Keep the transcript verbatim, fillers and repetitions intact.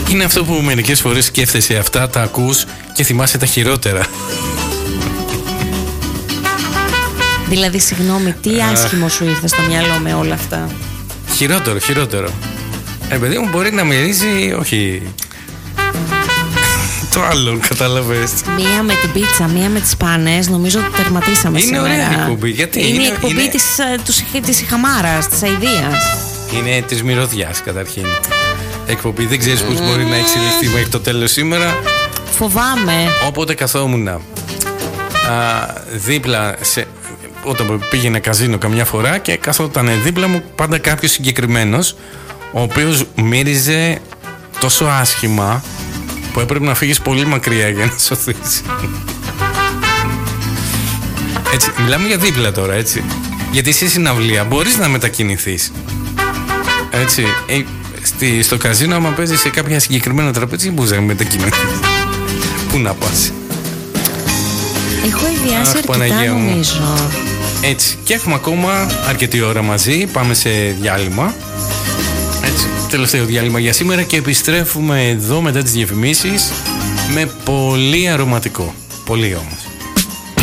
Είναι αυτό που μερικές φορές σκέφτεσαι αυτά, τα ακούς και θυμάσαι τα χειρότερα. Δηλαδή, συγγνώμη, τι άσχημο σου ήρθε στο μυαλό με όλα αυτά? Χειρότερο, χειρότερο. Ε, παιδί μου, μπορεί να μυρίζει, όχι... το άλλο, κατάλαβες. Μία με την πίτσα, μία με τις πάνες. Νομίζω ότι τερματίσαμε είναι σήμερα. Είναι ωραία εκπομπή. Γιατί είναι, είναι η εκπομπή είναι... της, της, της Ιχαμάρας, της αηδίας. Είναι της μυρωδιάς καταρχήν. Εκπομπή, δεν ξέρεις πώς μπορεί να εξελιχθεί μέχρι το τέλος σήμερα. Φοβάμαι. Όποτε καθόμουν α, δίπλα σε... Όταν πήγαινε καζίνο καμιά φορά και καθόταν δίπλα μου πάντα κάποιος συγκεκριμένος, ο οποίος μύριζε τόσο άσχημα που έπρεπε να φύγεις πολύ μακριά για να σωθείς. Έτσι, μιλάμε για δίπλα τώρα, έτσι. Γιατί στη συναυλία μπορείς να μετακινηθείς. Έτσι, ε, στη, στο καζίνο άμα παίζεις σε κάποια συγκεκριμένα τραπέζι, μπορείς να μετακινηθείς. Πού να πας? Έχω ιδιάσει αρκετά, νομίζω. Έτσι, και έχουμε ακόμα αρκετή ώρα μαζί. Πάμε σε διάλειμμα. Έτσι, τελευταίο διάλειμμα για σήμερα και επιστρέφουμε εδώ μετά τις διαφημίσεις με πολύ αρωματικό. Πολύ όμως.